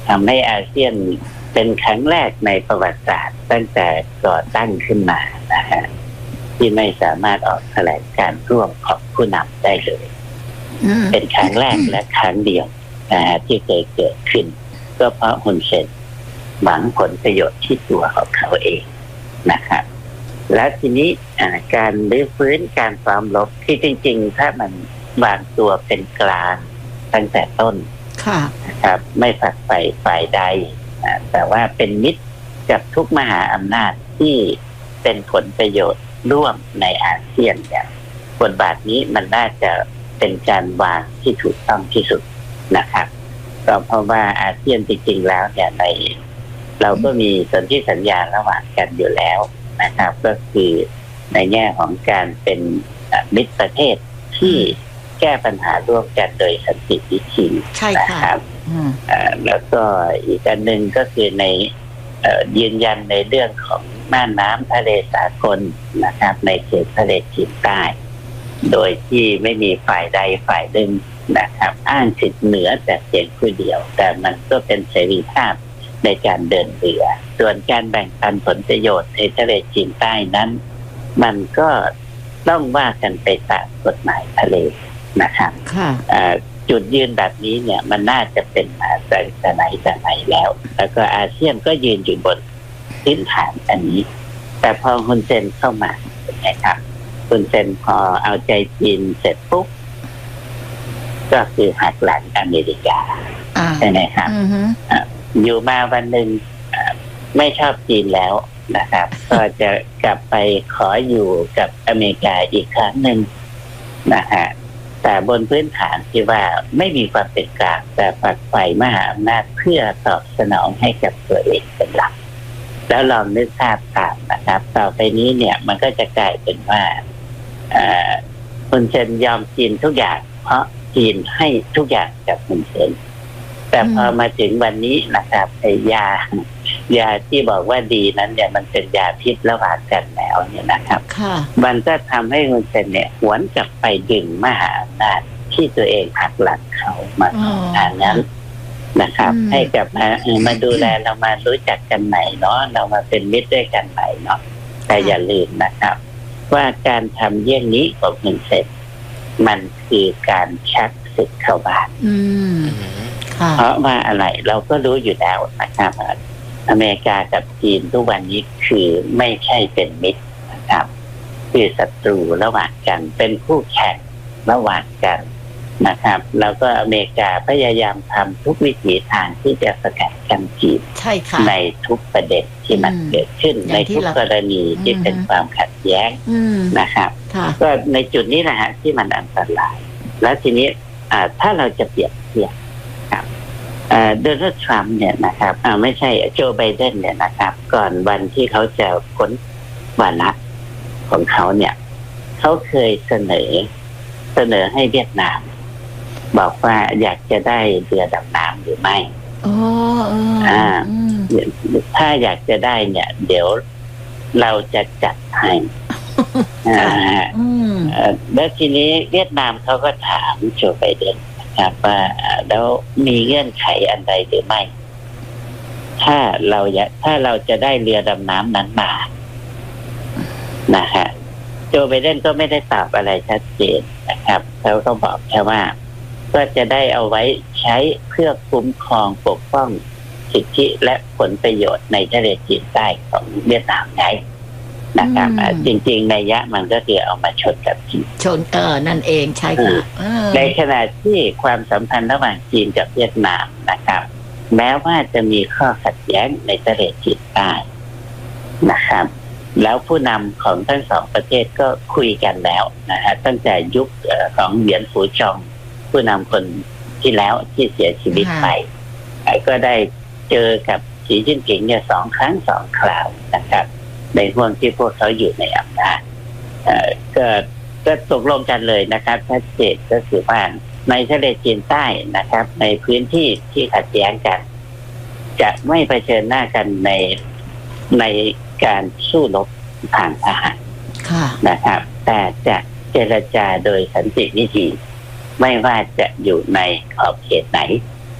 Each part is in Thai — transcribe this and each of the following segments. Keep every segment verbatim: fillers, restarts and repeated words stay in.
ทำให้อาเซียนเป็นครั้งแรกในประวัติศาสตร์ตั้งแต่ก่อตั้งขึ้นมานะฮะที่ไม่สามารถออกแถลงการร่วมของผู้นำได้เลยเป็นครั้งแรกและครั้งเดียวนะฮะที่เคยเกิดขึ้นก็เพราะฮุนเซนหวังผลประโยชน์ที่ตัวของเขาเองนะครับและทีนี้การรื้อฟื้นการซ้อมรบที่จริงๆถ้ามันวางตัวเป็นกลางตั้งแต่ต้นนะครับไม่ฝักใฝ่ฝ่ายใดแต่ว่าเป็นมิตรกับทุกมหาอำนาจที่เป็นผลประโยชน์ร่วมในอาเซียนเนี่ยบทบาทนี้มันน่าจะเป็นการวางที่ถูกต้องที่สุดนะครับก็เพราะว่าอาเซียนจริงๆแล้วเนี่ยในเราก็มีสนธิสัญญาระหว่างกันอยู่แล้วนะครับก็คือในแง่ของการเป็นมิตรประเทศที่แก้ปัญหาร่วมกันโดยสันติวิธีนะครับแล้วก็อีกอันหนึ่งก็คือในยืนยันในเรื่องของม่านน้ำทะเลสากลนะครับในเขตทะเลจีนใต้โดยที่ไม่มีฝ่ายใดฝ่ายหนึ่งนะครับอ้างสิทธิ์เหนือแต่เพียงผู้เดียวแต่มันก็เป็นเสรีภาพในการเดินเรือส่วนการแบ่งปันผลประโยชน์ในทะเลจีนใต้นั้นมันก็ต้องว่ากันไปตามกฎหมายทะเลนะครับจุดยืนแบบนี้เนี่ยมันน่าจะเป็นมาแต่ไหนแต่ไหนแล้วแล้วก็อาเซียนก็ยืนอยู่บนพื้นฐานอันนี้แต่พอฮุนเซนเข้ามานะครับฮุนเซนพอเอาใจจีนเสร็จปุ๊บก็คือหักหลังอเมริกาใช่ไหมครับอยู่มาวันหนึ่งไม่ชอบจีนแล้วนะครับก็จะกลับไปขออยู่กับอเมริกาอีกครั้งหนึ่งนะฮะแต่บนพื้นฐานที่ว่าไม่มีความเป็นกลางแต่ฝักใฝ่มหาอำนาจเพื่อตอบสนองให้กับตัวเองเป็นหลักแล้วลองนึกภาพตามนะครับต่อไปนี้เนี่ยมันก็จะกลายเป็นว่าฮุนเซนยอมจีนทุกอย่างเพราะจีนให้ทุกอย่างกับฮุนเซนแต่พอมาถึงวันนี้นะครับไอ้ยายาที่บอกว่าดีนั้นเนี่ยมันเป็นยาพิษระหว่างกันแล้วเนี่ยนะครับมันก็ทำให้ฮุนเซนเนี่ยหวนกลับไปดึงมหาอำนาจที่ตัวเองหักหลังเขามาทางนั้นนะครับให้กลับมามาดูแลเรามารู้จักกันใหม่เนาะเรามาเป็นมิตรด้วยกันใหม่เนาะแต่อย่าลืมนะครับว่าการทำเยี่ยงนี้ของฮุนเซนมันคือการชักศึกเข้าบ้านเพราะว่าอะไรเราก็รู้อยู่แล้วนะครับอเมริกากับจีนทุกวันนี้คือไม่ใช่เป็นมิตรนะครับคือศัตรูระหว่างกันเป็นคู่แข่งระหว่างกันนะครับแล้วก็อเมริกาพยายามทำทุกวิถีทางที่จะสกัดกั้นจีนในทุกประเด็นที่มันเกิดขึ้นในทุกกรณีที่เป็นความขัดแย้งนะครับก็ในจุดนี้แหละฮะที่มันอันตรายแล้วทีนี้ถ้าเราจะเปรียบเทียบโดนัลด์ทรัมป์เนี่ยนะครับไม่ใช่โจไบเดนเนี่ยนะครับก่อนวันที่เขาจะพ้นวาระของเขาเนี่ยเขาเคยเสนอเสนอให้เวียดนามบอกว่าอยากจะได้เรือดำน้ำหรือไม่อ๋ออ่าถ้าอยากจะได้เนี่ยเดี๋ยวเราจะจัดให้อ่าแล้วทีนี้เวียดนามเขาก็ถามโจไบเดนครับว่าแล้วมีเงื่อนไขอันใดหรือไม่ถ้าเราอยากถ้าเราจะได้เรือดำน้ำนั้นมานะฮะโจไบเดนก็ไม่ได้ตอบอะไรชัดเจนนะครับเขาก็บอกแค่ว่าก็จะได้เอาไว้ใช้เพื่อคุ้มครองปกป้องสิทธิและผลประโยชน์ในทะเลจีนใต้ของเวียดนามไงนะครับจริงๆในยะมันก็คือเอามาชนกับจีนชนเออนั่นเองใช่ค่ะในขณะที่ความสัมพันธ์ระหว่างจีนกับเวียดนามนะครับแม้ว่าจะมีข้อขัดแย้งในทะเลจีนใต้นะครับแล้วผู้นำของทั้งสองประเทศก็คุยกันแล้วนะฮะตั้งแต่ยุคของเหวียนฝูจองผู้นำคนที่แล้วที่เสียชีวิตไปก็ได้เจอกับสีจิ้นผิงเนี่ยสองครั้งสองคราวนะครับในห่วงที่พวกเขาอยู่ในอำนาจก็ก็ตกลงกันเลยนะครับชัดเจนก็คือว่าในทะเลจีนใต้นะครับในพื้นที่ที่ขัดแย้งกันจะไม่เผชิญหน้ากันในในการสู้รบทางทหารนะครับแต่จะเจรจาโดยสันติวิธีไม่ว่าจะอยู่ในขอบเขตไหน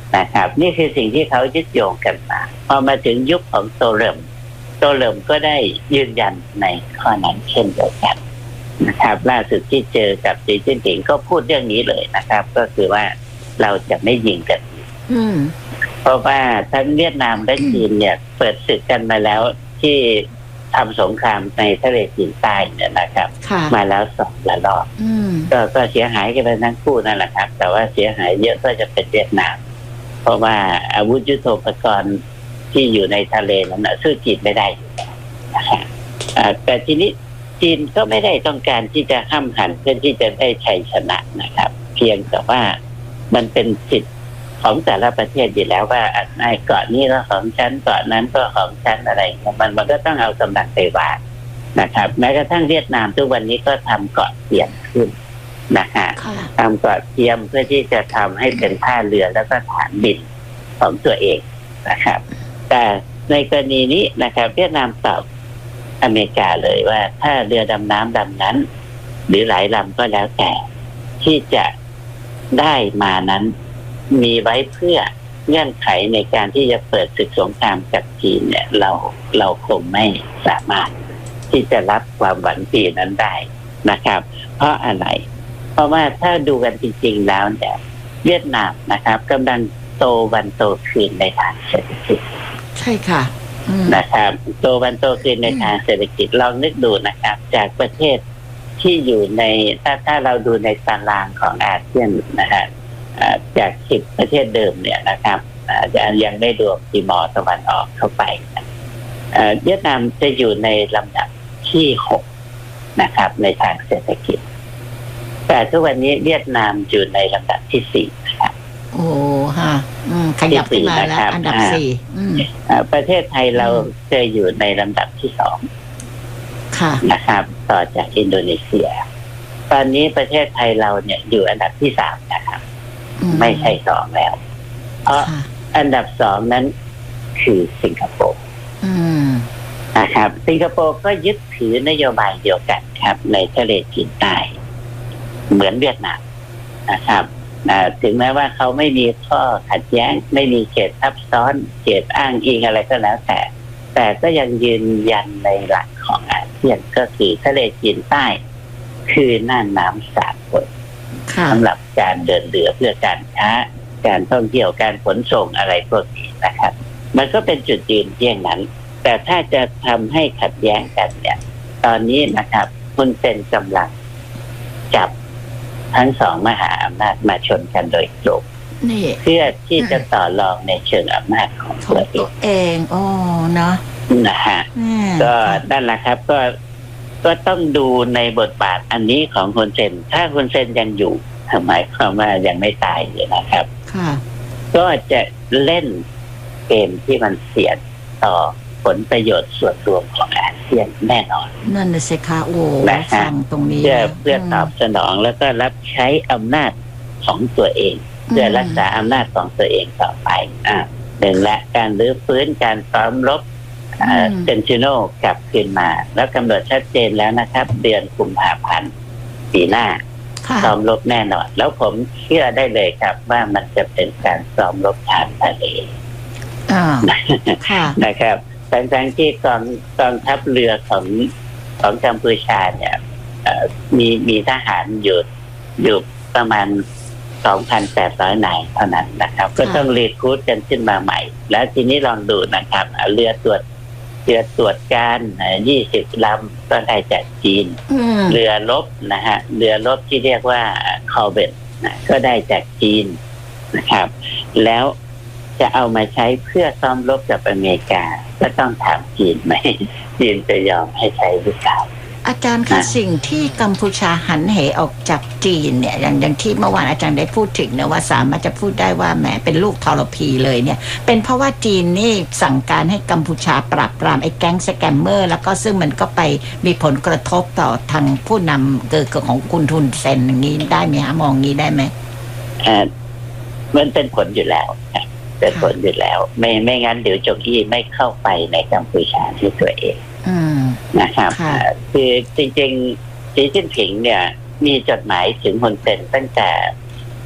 นะครับ นี่คือสิ่งที่เขายึดโยงกันมาพอมาถึงยุคของโตเริมโตเริมก็ได้ยืนยันในข้อนั้นเช่นเดียวกันนะครับล่าสุดที่เจอกับสีจิ้นผิงก็พูดเรื่องนี้เลยนะครับก็คือว่าเราจะไม่ยิงกันเพราะว่าทั้งเวียดนามและจีนเนี่ยเปิดศึกกันมาแล้วที่ทำสงครามในทะเลจีนใต้เนี่ยนะครับมาแล้วสองระลอกก็ก็เสียหายกันไปทั้งคู่นั่นแหละครับแต่ว่าเสียหายเยอะก็จะเป็นเวียดนามเพราะว่าอาวุธยุทโธปกรณ์ที่อยู่ในทะเลนั้นสู้จีนไม่ได้อยู่แล้วนะครับแต่ทีนี้จีนก็ไม่ได้ต้องการที่จะห้ามหันเพื่อที่จะได้ชัยชนะนะครับเพียงแต่ว่ามันเป็นสิทธิของแต่ละประเทศอยู่แล้วว่าไอ้เกาะนี้ก็ของฉันเกาะนั้นก็ของฉันอะไรมันมันก็ต้องเอากำลังไปวางนะครับแม้กระทั่งเวียดนามทุกวันนี้ก็ทำเกาะเทียมขึ้นนะฮะทำเกาะเทียมเพื่อที่จะทำให้เป็นท่าเรือแล้วก็ฐานบินของตัวเองนะครับแต่ในกรณีนี้นะครับเวียดนามตอบอเมริกาเลยว่าถ้าเรือดำน้ำลำนั้นหรือหลายลำก็แล้วแต่ที่จะได้มานั้นมีไว้เพื่อเงื่อนไขในการที่จะเปิดศึกสงครามกับจีนเนี่ยเราเราคงไม่สามารถที่จะรับความหวังดีนั้นได้นะครับเพราะอะไรเพราะว่าถ้าดูกันจริงๆแล้วเนี่ยเวียดนามนะครับกำลังโตวันโตคืนในทางเศรษฐกิจใช่ค่ะนะครับโตวันโตคืนในทางเศรษฐกิจลองนึกดูนะครับจากประเทศที่อยู่ในถ้าถ้าเราดูในตารางของอาเซียนนะฮะจากสิบประเทศเดิมเนี่ยนะครับยังไม่รวมติมอร์ตะวันออกเข้าไปเวียดนามจะอยู่ในลำดับที่หกนะครับในทางเศรษฐกิจแต่ทุกวันนี้เวียดนามอยู่ในลำดับที่สี่นะครับโอ้ฮะขยับขึ้นมาแล้วอันดับสี่ประเทศไทยเราจะอยู่ในลำดับที่สองนะครับต่อจากอินโดนีเซียตอนนี้ประเทศไทยเราเนี่ยอยู่อันดับที่สามนะครับไม่ใช่สองแล้วเพราะอันดับสองนั้นคือสิงคโปร์นะครับสิงคโปร์ก็ยึดถือนโยบายเดียวกันครับในทะเลจีนใต้เหมือนเวียดนามนะครับถึงแม้ว่าเขาไม่มีข้อขัดแย้งไม่มีเขตทับซ้อนเขตอ้างอิงอะไรก็แล้วแต่แต่ก็ยังยืนยันในหลักของอาเซียนก็คือทะเลจีนใต้คือน่านน้ำสากลสำหรับการเดินเรือเพื่อการค้าการท่องเที่ยวการขนส่งอะไรพวกนี้นะครับมันก็เป็นจุดยืนเที่ยงนั้นแต่ถ้าจะทำให้ขัดแย้งกันเนี่ยตอนนี้นะครับคุณเซนกำลังจับทั้งสองมหาอำนาจมาชนกันโดยตรงเพื่อที่จะต่อรองในเชิงอำนาจของตัวเองเองอ๋อเนาะนะฮะก็นั่นแหละครับก็ก็ต้องดูในบทบาทอันนี้ของคุณเซนถ้าคุณเซนยังอยู่หมายความว่ายังไม่ตายเลยนะครับก็จะเล่นเกมที่มันเสี่ยงต่อผลประโยชน์ส่วนรวมของอาเซียนแน่นอนนั่นสิคะโอ้ฟังตรงนี้เพื่อเพื่อตอบสนองแล้วก็รับใช้อำนาจของตัวเองเพื่อรักษาอำนาจของตัวเองต่อไปอ่าหนึ่งและการรื้อฟื้นการซ้อมรบเซนติโนกลับคืนมาแล้วกำหนดชัดเจนแล้วนะครับเดือนกุมภาพันธ์ปีหน้าซ้อมรบแน่นอนแล้วผมเชื่อได้เลยครับว่ามันจะเป็นการซ้อมรบทางทะเลนะครับทั้งๆที่กองกองทัพเรือของของกัมพูชาเนี่ยมีมีทหารอยู่อยู่ประมาณ สองพันแปดร้อย นายเท่านั้นนะครับก็ต้องรีครูทกันขึ้นมาใหม่แล้วทีนี้ลองดูนะครับเรือตรวจเรือตรวจการยี่สิบลำก็ได้จากจีนเรือรบนะฮะเรือรบที่เรียกว่าคอร์เวตนะก็ได้จากจีนนะครับแล้วจะเอามาใช้เพื่อซ้อมรบกับอเมริกาก็ต้องถามจีนไหมจีนจะยอมให้ใช้หรือเปล่าอาจารย์คะสิ่งที่กัมพูชาหันเหออกจากจีนเนี่ยอย่างอย่างที่เมื่อวานอาจารย์ได้พูดถึงนะว่าสามารถจะพูดได้ว่าแหมเป็นลูกทรพีเลยเนี่ยเป็นเพราะว่าจีนนี่สั่งการให้กัมพูชาปราบปรามไอ้แก๊งสแกมเมอร์แล้วก็ซึ่งมันก็ไปมีผลกระทบต่อทางผู้นำเกิดของคุณทุนเซนอย่างนี้ได้ไหมฮะมองงี้ได้ไหมอ่ามันเป็นผลอยู่แล้วเป็นผลอยู่แล้วไม่ไม่งั้นเดี๋ยวจงอี้ไม่เข้าไปในกัมพูชาที่ตัวเองนะครับคือจริงๆสีจิ้นผิงเนี่ยมีจดหมายถึงฮุนเซนตั้งแต่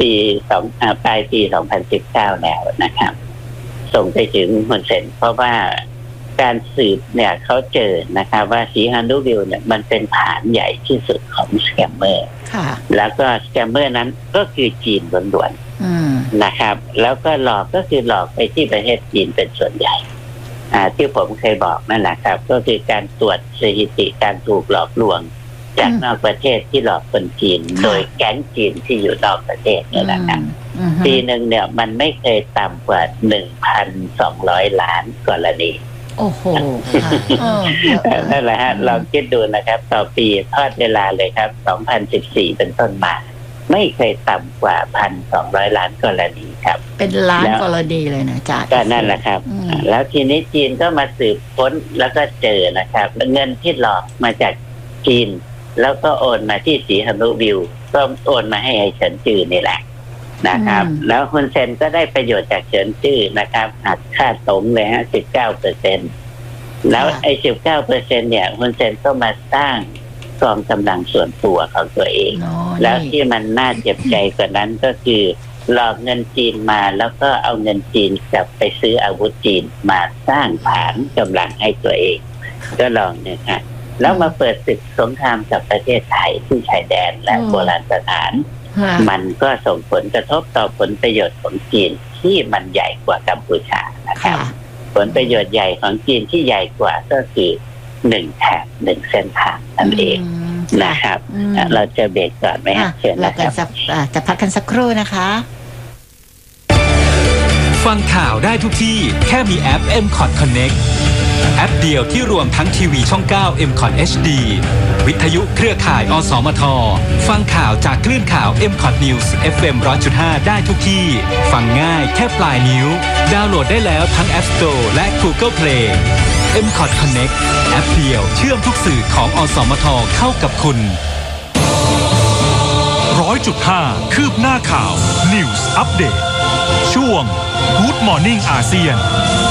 ปีสองปลายปีสองพันสิบเก้าแล้วนะครับส่งไปถึงฮุนเซนเพราะว่าการสืบเนี่ยเขาเจอนะครับว่าสีฮันดูวิลเนี่ยมันเป็นฐานใหญ่ที่สุดของสแกมเมอร์แล้วก็สแกมเมอร์นั้นก็คือจีนล้วนๆนะครับแล้วก็หลอกก็คือหลอกไปที่ประเทศจีนเป็นส่วนใหญ่อ่าที่ผมเคยบอกนั่นแหละครับก็คือการตรวจสถิติการถูกหลอกลวงจากนอกประเทศที่หลอกคนจีนโดยแก๊งจีนที่อยู่นอกประเทศเนี่ยนะครับปีหนึ่งเนี่ยมันไม่เคยต่ำกว่า หนึ่งพันสองร้อย ล้านกรณีโอ้โหนั่นแหละฮะเราคิดดูนะครับต่อปีทอดเวลาเลยครับสองพันสิบสี่เป็นต้นมาไม่เคยต่ำกว่า หนึ่งพันสองร้อย ล้านกรณีครับเป็นล้านกรณีเลยนะจ๊ะก็นั่นแหละครับแล้วทีนี้จีนก็มาสืบค้นแล้วก็เจอนะครับเงินที่หลอกมาจากจีนแล้วก็โอนมาที่สีฮันดูวิลก็โอนมาให้ไอ้เฉินจือนี่แหละนะครับแล้วฮุนเซนก็ได้ประโยชน์จากเฉินจื้อนะครับหักค่าตงเลยฮะ สิบเก้าเปอร์เซ็นต์ แล้วไอ้ สิบเก้าเปอร์เซ็นต์ เนี่ยฮุนเซนก็มาสร้างกองกำลังส่วนตัวของตัวเองแล้วที่มันน่าเจ็บใจกว่านั้นก็คือหลอกเงินจีนมาแล้วก็เอาเงินจีนกลับไปซื้ออาวุธจีนมาสร้างฐานกำลังให้ตัวเองก็ลองเนี่ยค่ะแล้วมาเปิดศึกสงครามกับประเทศไทยที่ชายแดนและโบราณสถานมันก็ส่งผลกระทบต่อผลประโยชน์ของจีนที่มันใหญ่กว่ากัมพูชานะครับผลประโยชน์ใหญ่ของจีนที่ใหญ่กว่าก็คือหนึ่งแถบหนึ่งเส้นทางนั่นเองนะครับเราจะเบรกก่อนไหมฮะเชิญนะครับจะพักกันสักครู่นะคะฟังข่าวได้ทุกที่แค่มีแอป เอ็ม คอท Connect แอปเดียวที่รวมทั้งทีวีช่องเก้า เอ็ม คอท เอช ดี วิทยุเครือข่ายอสมทฟังข่าวจากคลื่นข่าว เอ็ม คอท News เอฟ เอ็ม หนึ่งร้อยจุดห้า ได้ทุกที่ฟังง่ายแค่ปลายนิ้วดาวน์โหลดได้แล้วทั้ง App Store และ Google Play เอ็ม คอท Connect แอปเดียวเชื่อมทุกสื่อของอสมทเข้ากับคุณ หนึ่งร้อยจุดห้า คืบหน้าข่าว News Update ช่วง Good Morning อาเซียน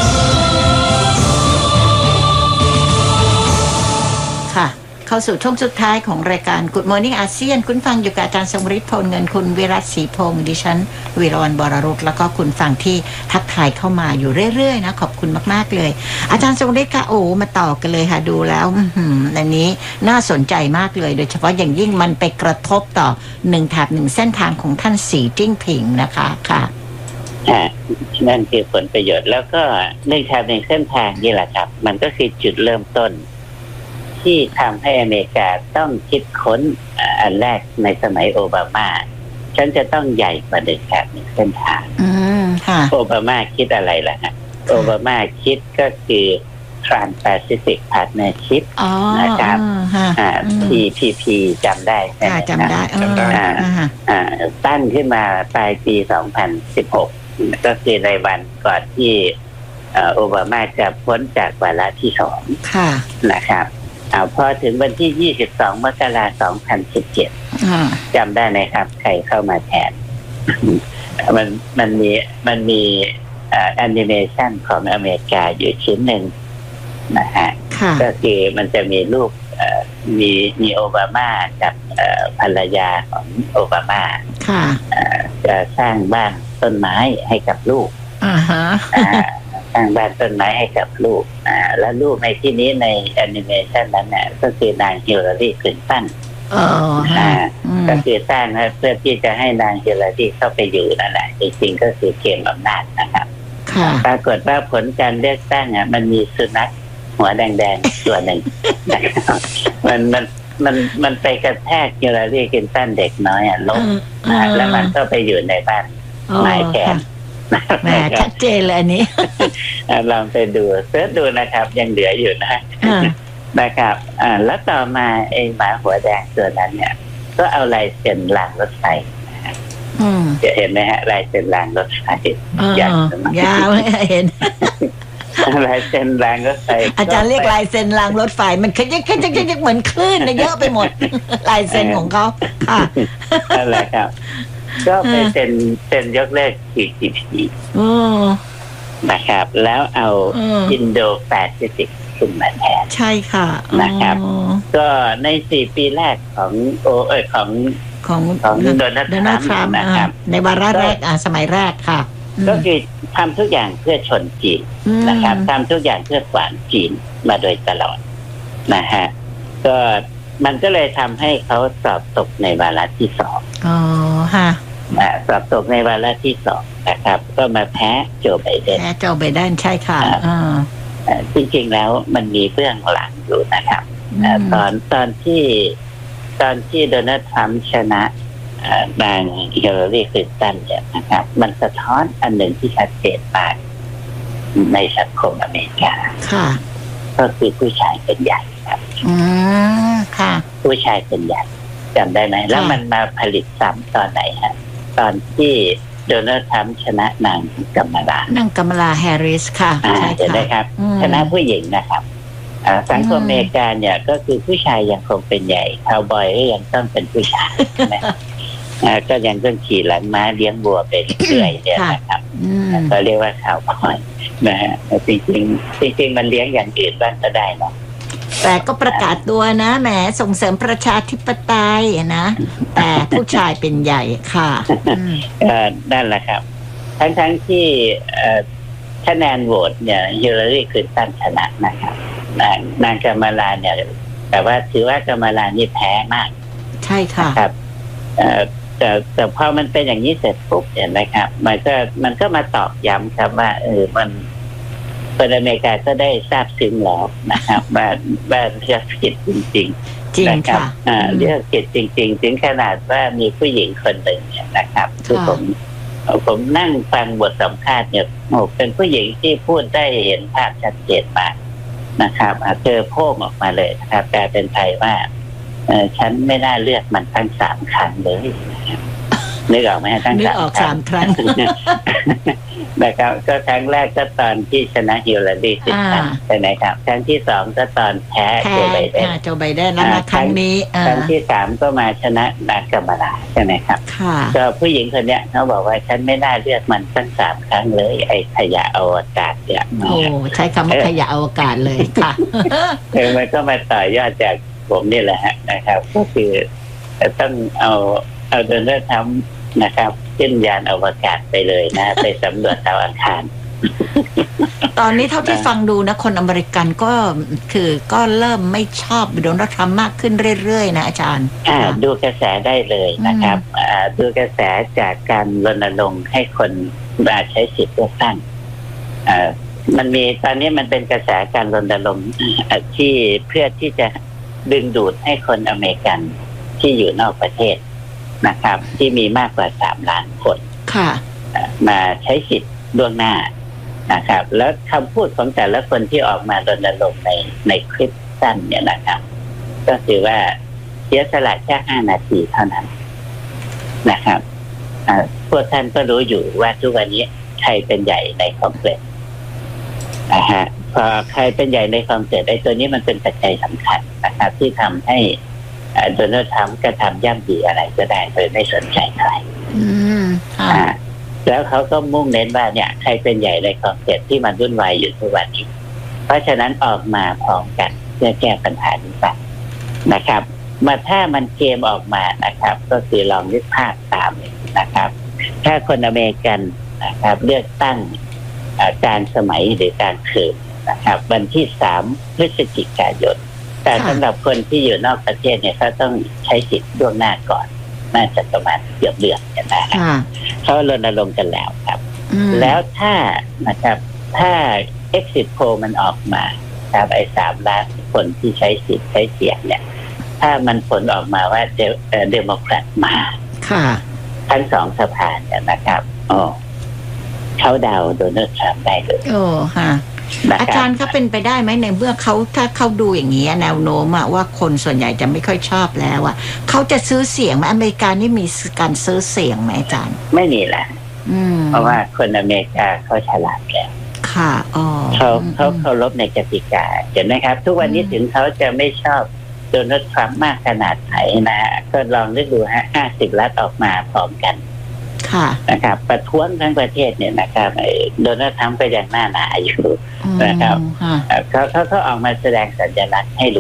ค่ะเข้าสู่ช่วงสุดท้ายของรายการ Good Morning อาเซียนคุณฟังอยู่กับอาจารย์ทรงฤทธิ์พลเงินคุณวิรัตศรีพงษ์ดิฉันวิรวรรณบรรุตแล้วก็คุณฟังที่ทักทายเข้ามาอยู่เรื่อยๆนะขอบคุณมากๆเลยอาจารย์ทรงฤทธิ์ค่ะโอ้มาต่อกันเลยค่ะดูแล้วอันนี้น่าสนใจมากเลยโดยเฉพาะอย่างยิ่งมันไปกระทบต่อหนึ่งแถบหนึ่งเส้นทางของท่านสีจิ้งผิงนะคะค่ะนั่นคือผลประโยชน์แล้วก็หนึ่งแถบหนึ่งเส้นทางนี่แหละครับมันก็คือจุดเริ่มต้นที่ทำให้อเมริกาต้องคิดค้นอันแรกในสมัยโอบามาฉันจะต้องใหญ่กว่าหนึ่งแถบหนึ่งเส้นทางโอบามาคิดอะไรล่ะฮะโอบามาคิดก็คือ Trans-Pacific Partnership นะครับ ที พี พี จำได้ใช่ไหมจำได้จำได้ตั้งขึ้นมาปลายปีสองพันสิบหกก็คือในวันก่อนที่โอบามาจะพ้นจากวาระที่สองนะครับเอาพอถึงวันที่ยี่สิบสองมกราคมสองพันสิบเจ็ดจำได้ไหมครับใครเข้ามาแทนมันมันมีมันมีแอนิเมชันของอเมริกาอยู่ชิ้นหนึ่งนะฮะก็คือมันจะมีรูปมีมีโอบามากับภรรยาของโอบามาจะสร้างบ้านต้นไม้ให้กับลูกสร้างบ้านต้นไม้ให้กับลูกอ่าแล้วลูกในที่นี้ในแอนิเมชันนั้นเนี่ยก็คือนางฮิลลารีคลินตันอ๋ออ่าก็คือสร้างเพื่อที่จะให้นางฮิลลารีเข้าไปอยู่นั่นแหละจริงๆก็คือเกมอำนาจนะครับปรากฏว่าผลการเลือกตั้งอ่ะมันมีสุนัขหัวแดงๆตัวหนึ่งมันมันมันมันไปกระแทกฮิลลารีคลินตันเด็กน้อยอ่ะล้มแล้วมันก็ไปอยู่ในบ้านไม้แขนแหมชัดเจนเลยอันนี้ลองไปดูเสิร์ชดูนะครับยังเหลืออยู่นะนะครับอ่าแล้วต่อมาไอ้หมาหัวแดงตัวนั้นเนี่ยก็เอาลายเซ็นรางรถไฟจะเห็นไหมฮะลายเซ็นรางรถไฟยาวยาวเห็นลายเซ็นรางรถไฟอาจารย์เรียกลายเซ็นรางรถไฟมันขยิกขยิกขยิกเหมือนคลื่นเยอะไปหมดลายเซ็นของเขาค่ะนั่นแหละครับก็ไปเซ็นเซ็นยกเลิก ที พี พี นะครับแล้วเอาอินโดแปซิฟิกขึ้นมาแทนใช่ค่ะนะครับก็ในสี่ปีแรกของโอเออของของของโดนัลด์โดนัลด์ทรัมป์นะครับในวาระแรกอ่ะสมัยแรกค่ะก็คือทำทุกอย่างเพื่อชนจีนนะครับทำทุกอย่างเพื่อขวางจีนมาโดยตลอดนะฮะก็มันก็เลยทำให้เขาสอบตกในวาระที่สองอ๋อฮะสอบตกในวาระที่สองนะครับก็มาแพ้โจไบเดนแพ้โจไบเดนใช่ค่ะจริงๆแล้วมันมีเบื้องหลังอยู่นะครับตอนตอนที่ตอนที่โดนัลด์ทรัมป์ชนะนางฮิลลารีคลินตันเนี่ยนะครับมันสะท้อนอันหนึ่งที่ชัดเจนมากในสังคมอเมริกาค่ะก็คือผู้ชายเป็นใหญ่ครับอืมค่ะผู้ชายเป็นใหญ่จำได้ไหมแล้วมันมาผลิตซ้ำตอนไหนฮะตอนที่โดนัลด์ทรัมป์ชนะนางกัมมาลานางกัมมาลาแฮร์ริสค่ะใช่ไหมครับชนะผู้หญิงนะครับสังคมอเมริกาเนี่ยก็คือผู้ชายยังคงเป็นใหญ่คาวบอยก็ยังต้องเป็นผู้ชายใช่ไหมก็ยังต้องขี่หลังม้าเลี้ยงวัวไปเรื่อยๆเนี่ยนะครับก็เรียกว่าคาวบอยนะฮะจริงจริงจริงมันเลี้ยงอย่างอื่นบ้างก็ได้เนาะแต่ก็ประกาศตัวนะแหมส่งเสริมประชาธิปไตยนะแต่ผู้ชายเป็นใหญ่ค่ะนั่นแหละครับทั้งๆที่คะแนนโหวตเนี่ยฮิลลารีคลินตันชนะนะครับนางกัมมาลาเนี่ยแต่ว่าถือว่ากัมมาลานี่แพ้มากใช่ค่ะครับแต่แต่พอมันเป็นอย่างนี้เสร็จปุ๊บเห็นไหมครับมันก็มันก็มาตอกย้ำครับว่าเออมันคนอเมริกาก็ได้ทราบซึ้งแล้วนะครับว่าว่าเรื่องผิดจริงๆจริงค่ะเรื่องผิดจริงๆถึงขนาดว่ามีผู้หญิงคนหนึ่งเนี่ยนะครับคือผมผมนั่งฟังบทสัมภาษณ์เนี่ยโอ้เป็นผู้หญิงที่พูดได้เห็นภาพชัดเจนมากนะครับเธอโพ่งออกมาเลยนะครับแปลเป็นไทยว่าเออฉันไม่น่าเลือกมันทั้งสามครั้งเลยนึกออกไหมทั้งสามครั้งนะครับก็ครั้งแรกก็ตอนที่ชนะฮิลลารีคลินตันใช่ไหมครับครั้งที่สองก็ตอนแพ้โจไบเดนโจไบเดนแล้วมาครั้งนี้ครั้งที่สามก็มาชนะนางกัมมาลาใช่ไหมครับก็ผู้หญิงคนเนี้ยเขาบอกว่าฉันไม่น่าเลือกมันทั้งสามครั้งเลยไอ้ขยะอวกาศเนี่ยโอ้ใช้คำว่าขยะอวกาศเลยค่ะเออมันก็มาต่อยอดจากผมนี่แหละฮะนะครับก็คือต้องเอาเอาโดนัลด์ทรัมป์นะครับขึ้นยานอวกาศไปเลยนะไปสำรวจดาวอังคารตอนนี้เท่าที่ฟังดูนะคนอเมริกันก็คือก็เริ่มไม่ชอบโดนัลด์ทรัมป์มากขึ้นเรื่อยๆนะอาจารย์ดูกระแสได้เลยนะครับดูกระแสจากการรณรงค์ให้คนมาใช้สิทธิ์เลือกตั้งมันมีตอนนี้มันเป็นกระแสการรณรงค์ที่เพื่อที่จะดึงดูดให้คนอเมริกันที่อยู่นอกประเทศนะครับที่มีมากกว่าสามล้านคนมาใช้สิทธิ์ล่วงหน้านะครับแล้วคำพูดของแต่ละคนที่ออกมารณรงค์ในในคลิปสั้นเนี่ยนะครับก็คือว่าเสียสละแค่ห้านาทีเท่านั้นนะครับพวกท่านก็รู้อยู่ว่าทุกวันนี้ใครเป็นใหญ่ในคอนเกรสนะฮะพอใครเป็นใหญ่ในคอนเกรสไอ้ตัวนี้มันเป็นปัจจัยสำคัญนะครับที่ทำให้โดนัลด์ทรัมป์ก็ทำย่ำยีอะไรก็ได้โดยไม่สนใจใครอ่าแล้วเขาก็มุ่งเน้นว่าเนี่ยใครเป็นใหญ่ในคอนเกรสที่มันวุ่นวายอยู่ทุกวันนี้เพราะฉะนั้นออกมาพร้อมกันเพื่อแก้ปัญหานี้ไปนะครับมาถ้ามันเกมออกมานะครับก็คือลองนึกภาพตามนะครับถ้าคนอเมริกันนะครับเลือกตั้งการสมัยหรือการคืนนะครับวันที่สามพฤศจิกายนแต่สำหรับคนที่อยู่นอกประเทศเนี่ยเขาต้องใช้สิทธิ์ล่วงหน้าก่อนน่าจะประมาณเกือบเดือนนะครับเขารณรงค์กันแล้วครับแล้วถ้านะครับถ้า exit poll มันออกมาครับไอ้สามล้านคนที่ใช้สิทธิ์ใช้เสียงเนี่ยถ้ามันผลออกมาว่าเดเดโมแครตมาทั้งสองสภาเนี่ยนะครับอ๋อเขาดาวโดนัลด์ทรัมป์ได้เลยโอ้ค่ะอาจารย์เขาเป็นไปได้ไหมในเมื่อเขาถ้าเขาดูอย่างนี้แนวโน้มว่าคนส่วนใหญ่จะไม่ค่อยชอบแล้วอ่ะเขาจะซื้อเสียงไหมอเมริกานี่มีการซื้อเสียงไหมอาจารย์ไม่มีแหละเพราะว่าคนอเมริกาเขาฉลาดแล้วค่ะอ๋อเขาเขาเคารพในกติกาเห็นไหมครับทุกวันนี้ถึงเขาจะไม่ชอบโดนัลด์ทรัมป์มากขนาดไหนนะฮะก็ลองนึกดูฮะห้าสิบรัฐออกมาพร้อมกันนะครับประท้วงทั้งประเทศเนี่ยนะครับโดนัลด์ทรัมป์ก็ยังหน้าหนาอยู่นะครับเขาเขาเขาออกมาแสดงสัญลักษณ์ให้รู้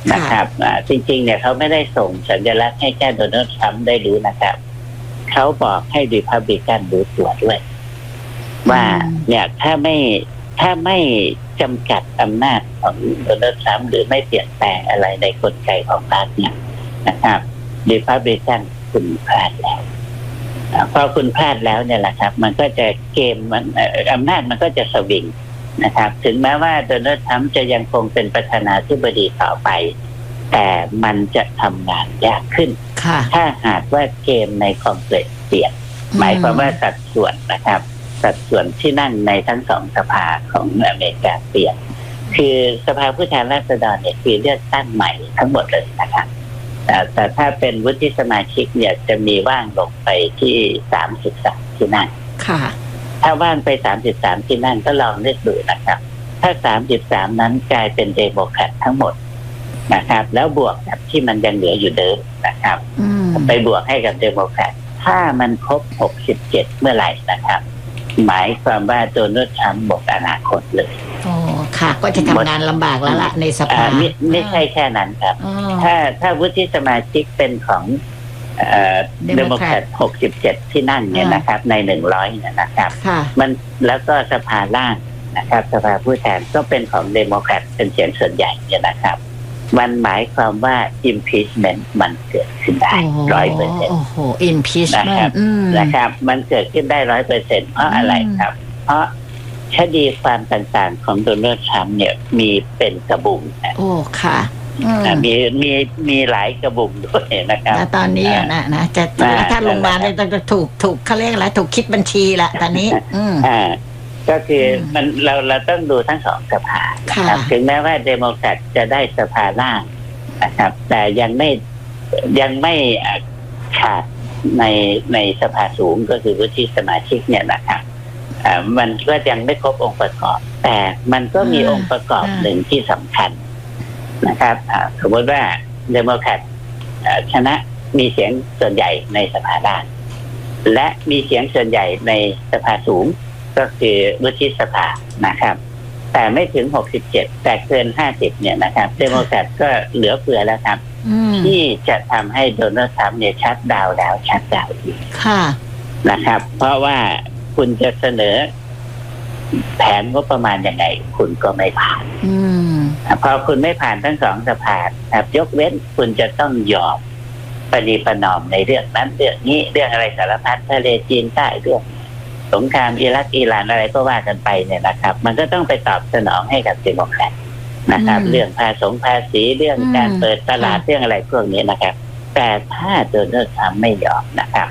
นะครับจริงๆเนี่ยเขาไม่ได้ส่งสัญลักษณ์ให้แค่โดนัลด์ทรัมป์ได้รู้นะครับเขาบอกให้รีพับลิกันรู้ตัวด้วยว่าเนี่ยถ้าไม่ถ้าไม่จำกัดอำนาจของโดนัลด์ทรัมป์หรือไม่เปลี่ยนแปลงอะไรในกลไกของรัฐเนี่ยนะครับรีพับลิกันคุณพลาดแล้วพอคุณพลาดแล้วเนี่ยแหละครับมันก็จะเกมมันอำนาจมันก็จะสวิงนะครับถึงแม้ว่าโดนัลด์ทรัมป์จะยังคงเป็นประธานาธิบดีต่อไปแต่มันจะทำงานยากขึ้นถ้าหากว่าเกมในคอนเกรสเปลี่ยนหมายความว่าสัดส่วนนะครับสัดส่วนที่นั่งในทั้งสองสภาของอเมริกาเปลี่ยนคือสภาผู้แทนราษฎรเนี่ยคือเลือกตั้งใหม่ทั้งหมดเลยนะครับแต่แต่ถ้าเป็นวุฒิสมาชิกเนี่ยจะมีว่างลงไปที่สามสิบสามที่นั่งค่ะถ้าว่างไปสามสิบสามที่นั่งก็ลองเลือกดูนะครับถ้าสามสิบสามนั้นกลายเป็นเดโมแครตทั้งหมดนะครับแล้วบวกกับที่มันยังเหลืออยู่เดิมนะครับไปบวกให้กับเดโมแครตถ้ามันครบหกสิบเจ็ดเมื่อไหร่นะครับหมายความว่าโดนัลด์ทรัมป์หมดอนาคตเลยโอ้ค่ะก็จะทำงานลำบากแล้วล่ะในสภาไม่ไม่ใช่แค่นั้นครับถ้าถ้าวุฒิสมาชิกเป็นของเดโมแครตหกสิบเจ็ดที่นั่งเนี่ยนะครับในหนึ่งร้อยเนี่ยนะครับมันแล้วก็สภาล่างนะครับสภาผู้แทนก็เป็นของเดโมแครตเป็นเสียงส่วนใหญ่เนี่ยนะครับมันหมายความว่า impeachment มันเกิดขึ้นได้ร้อยเปอร์เซ็นต์โอ้โห impeachment นะครับนะครับมันเกิดขึ้นได้ร้อยเปอร์เซ็นต์เพราะอะไรครับเพราะคดีความต่างๆของโดนัลด์ทรัมป์เนี่ยมีเป็นกระบุงโอ้ค่ะมีมีมีหลายกระบุงด้วยนะครับตอนนี้นะนะจะถ้าลงมาเนี่ยจะถูกถูกเขาเรียกอะไรถูกคิดบัญชีละตอนนี้อ่าก็คือมันเราเราต้องดูทั้งสองสภาครับถึงแม้ว่าเดโมแครตจะได้สภาล่างนะครับแต่ยังไม่ยังไม่ขาดในในสภาสูงก็คือวุฒิสมาชิกเนี่ยนะครับอ่ามันก็ยังไม่ครบองค์ประกอบแต่มันก็มีองค์ประกอบหนึ่งที่สำคัญนะครับสมมติว่าเดโมแครตชนะมีเสียงส่วนใหญ่ในสภาล่างและมีเสียงส่วนใหญ่ในสภาสูงก็คือวุฒิสภานะครับแต่ไม่ถึงหกสิบเจ็ดแต่เกินห้าสิบเนี่ยนะครับเดโมแครตก็เหลือเฟือแล้วครับที่จะทำให้โดนัลด์ทรัมป์เนี่ยชัดดาวแล้วชัดดาวอีกนะครับเพราะว่าคุณจะเสนอแผนงบประมาณยังไงคุณก็ไม่ผ่านพอคุณไม่ผ่านทั้งสองสภาครับยกเว้นคุณจะต้องยอมปฏิประนอมในเรื่องนั้นเรื่องนี้เรื่องอะไรสารพัดทะเลจีนใต้เรื่องสงครามอิรักอิหร่านอะไรก็ว่ากันไปเนี่ยนะครับมันก็ต้องไปตอบสนองให้กับเดโมแครตนะครับเรื่องภาษีภาษีเรื่องการเปิดตลาดเรื่องอะไรพวกนี้นะครับแต่ถ้าโดนัลด์ทรัมป์ไม่ยอมนะครับ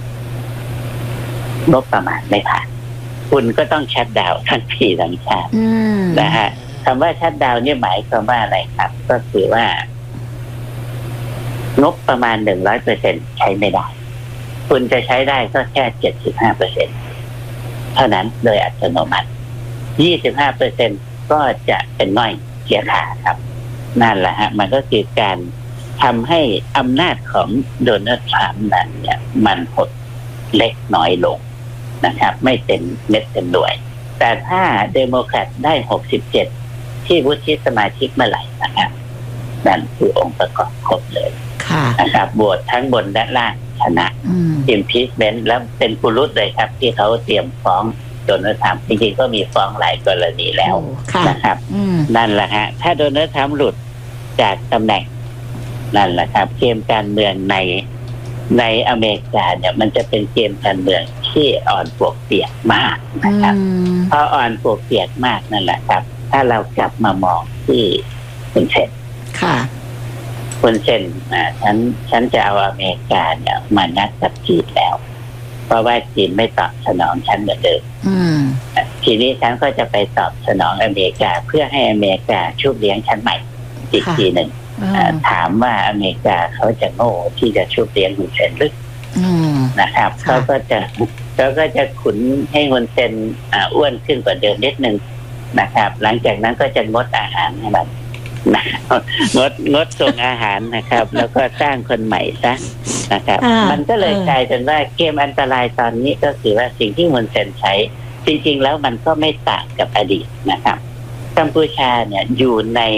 งบประมาณไม่ผ่านคุณก็ต้องชัตดาวน์ทั้งปีทั้งชาตินะฮะคำว่าชัตดาวน์เนี่ยหมายความว่าอะไรครับก็คือว่างบประมาณหนึ่งร้อยเปอร์เซ็นต์ใช้ไม่ได้คุณจะใช้ได้ก็แค่เจ็ดสิบห้าเปอร์เซ็นต์เท่านั้นโดยอัตโนมัติ ยี่สิบห้าเปอร์เซ็นต์ ก็จะเป็นน้อยเสียขาครับนั่นแหละฮะมันก็คือการทำให้อำนาจของโดนัลด์ทรัมป์นั้นเนี่ยมันหดเล็กน้อยลงนะครับไม่เต็มเม็ดเต็มหน่วยแต่ถ้าเดโมแครตได้หกสิบเจ็ดที่วุฒิสมาชิกเมื่อไหร่นะครับนั่นคือองค์ประกอบครบเลยนะครับโหวตทั้งบนและล่างชนะ impeachment แล้วเป็นกุลุตเลยครับที่เขาเตรียมฟ้องโดนัลด์ทรัมป์จริงๆก็มีฟ้องหลายกรณีแล้วนะครับนั่นแหละฮะถ้าโดนัลด์ทรัมป์หลุดจากตำแหน่งนั่นแหละครับเกมการเมืองในในอเมริกาเนี่ยมันจะเป็นเกมการเมืองที่อ่อนปวกเปียกมากนะครับพออ่อนปวกเปียกมากนั่นแหละครับถ้าเรากลับมามองที่คุณเซนค่ะคุณเซนอ่าฉันฉันจะเอาอเมริกาเนี่ยมานัดกับจีนแล้วเพราะว่าจีนไม่ตอบสนองฉันเหมือนเดิมทีนี้ฉันก็จะไปตอบสนองอเมริกาเพื่อให้อเมริกาชุบเลี้ยงฉันใหม่อีกทีหนึ่งถามว่าอเมริกาเขาจะโง่ที่จะชุบเลี้ยงคุณเซนหรือนะครับเขาก็จะเขาก็จะขุนให้คุณเซนอ้วนขึ้นกว่าเดิมนิดนึงนะครับหลังจากนั้นก็จะงดอาหารให้มันงดงดส่งอาหารนะครับแล้วก็สร้างคนใหม่ซะนะครับมันก็เลยกลายเป็นว่าเกมอันตรายตอนนี้ก็คือว่าสิ่งที่คุณเซนใช้จริงๆแล้วมันก็ไม่ต่างกับอดีตนะครับกัมพูชาเนี่ยอยู่ใน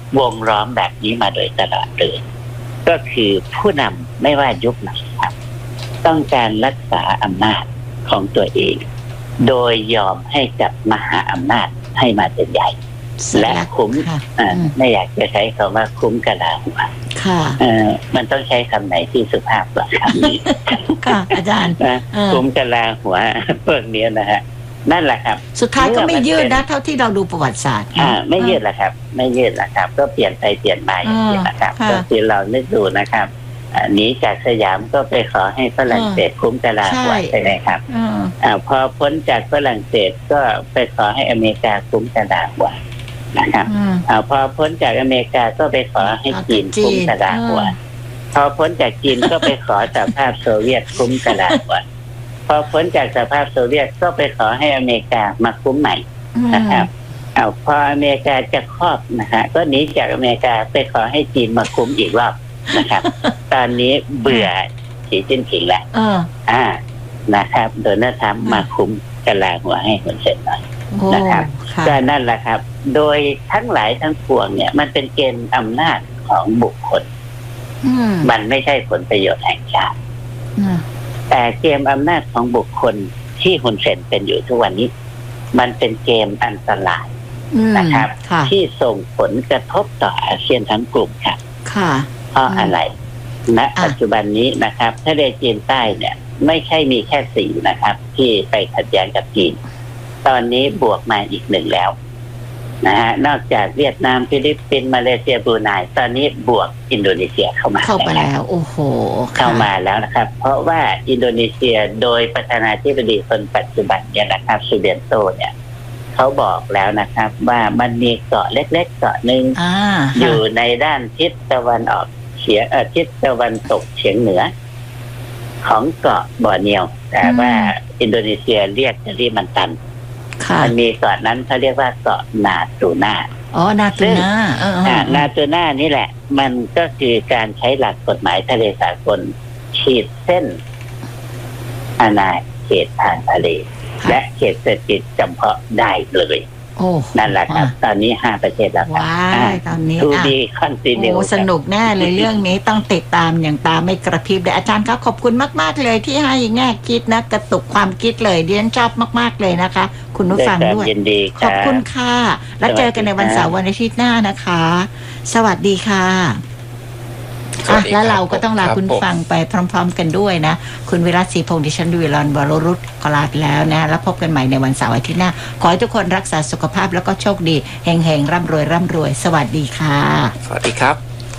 วงล้อมแบบนี้มาโดยตลอดเลยก็คือผู้นำไม่ว่ายุคไหนครับต้องการรักษาอำนาจของตัวเองโดยยอมให้กับมหาอำนาจให้มาเป็นใหญ่และคุ้มไม่อยากจะใช้คำว่าคุ้มกระลาหัวมันต้องใช้คำไหนที่สุภาพกว่าคำนี้ค่ะอาจารย์คุ้มกระลาหัวพวกนี้นะฮะนั่นแหละครับสุดท้ายก็ไม่ยืดนะเท่าที่เราดูประวัติศาสตร์อ่าไม่ยืดละครับไม่ยืดละครับก็เปลี่ยนไปเปลี่ยนมาอย่างนี้นะครับก็คือเรานึกดูนะครับหนีจากสยามก็ไปขอให้ฝรั่งเศสคุ้มกะลาหัวใช่ไหมครับอ่าพอพ้นจากฝรั่งเศสก็ไปขอให้อเมริกาคุ้มกะลาหัวนะครับอ่าพอพ้นจากอเมริกาก็ไปขอให้จีนคุ้มกะลาหัวพอพ้นจากจีนก็ไปขอสหภาพโซเวียตคุ้มกะลาหัวพอพ้นจากสหภาพโซเวียตก็ไปขอให้อเมริกามาคุ้มใหม่นะครับเอาพออเมริกาจะครอบนะฮะก็หนีจากอเมริกาไปขอให้จีนมาคุ้มอีกรอบนะครับตอนนี้เบื่อสีจิ้นผิงแล้วอ่านะครับโดนัลด์ทรัมป์มาคุ้มกะลาหัวให้คนเสร็จหน่อยนะครับก็นั่นแหละครับโดยทั้งหลายทั้งปวงเนี่ยมันเป็นเกณฑ์อำนาจของบุคคลมันไม่ใช่ผลประโยชน์แห่งชาติแต่เกมอำนาจของบุคคลที่ฮุนเซนเป็นอยู่ทุกวันนี้มันเป็นเกมอันตรายนะครับที่ส่งผลกระทบต่ออาเซียนทั้งกลุ่มครับเพราะอะไรณปัจจุบันนี้นะครับทะเลจีนใต้เนี่ยไม่ใช่มีแค่สี่นะครับที่ไปขัดแย้งกับจีนตอนนี้บวกมาอีกหนึ่งแล้วนะฮะนอกจากเวียดนามฟิลิปปินส์มาเลเซียบรูไนตอนนี้บวกอินโดนีเซียเข้ามาเข้ามาแล้วโอ้โหเข้ามาแล้วนะครับเพราะว่าอินโดนีเซียโดยประธานาธิบดีคนปัจจุบันเนี่ยนะครับซูเบียนโตเนี่ยเขาบอกแล้วนะครับว่ามันมีเกาะเล็กๆเกาะหนึ่ง อ, อยู่ในด้านทิศตะวันออกเฉียงเอ่อทิศตะวันตกเฉียงเหนือของเกาะบอร์เนียวแต่ว่าอินโดนีเซียเรียกกะลิมันตันมันมีเกาะนั้นเขาเรียกว่าเกาะนาตูน่าอ๋อนาตูน่าเออนาตูน่านี่แหละมันก็คือการใช้หลักกฎหมายทะเลสากลขีดเส้นอาณาเขตทางทะเลและเขตเศรษฐกิจจำเพาะได้เลยนั่นแหละครับตอนนี้ห้าประเทศแล้วครับตอนนี้ทูดีคอนติเนียสนุกแน่เลยเรื่องนี้ต้องติดตามอย่างตาไม่กระพริบเลยอาจารย์ครับขอบคุณมากๆเลยที่ให้แง่คิดนะกระตุกความคิดเลยเรียนชอบมากๆเลยนะคะคุณผู้ฟังด้วยขอบคุณค่ะแล้วเจอกันในวันเสาร์วันอาทิตย์หน้านะคะสวัสดีค่ะแล้วเราก็ต้องลาคุณฟังไปพร้อมๆกันด้วยนะคุณวิรัตศรีพงษ์ดิฉันดุวิลอนวรรุตขอลาไปแล้วนะแล้วพบกันใหม่ในวันเสาร์อาทิตย์หน้าขอให้ทุกคนรักษาสุขภาพแล้วก็โชคดีเฮงๆร่ำรวยร่ำรวยสวัสดีค่ะสวัสดีครับ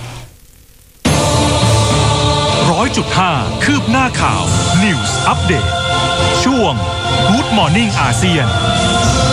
ร้อยจุดห้าคืบหน้าข่าว News อัปเดตช่วง Good Morning อาเซียน